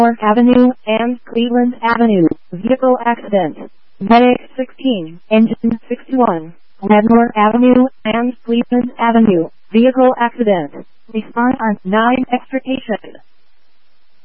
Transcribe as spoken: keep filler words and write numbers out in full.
Westmore Avenue and Cleveland Avenue, vehicle accident. Medic sixteen, engine sixty-one, Westmore Avenue and Cleveland Avenue, vehicle accident. Respond on nine extrication.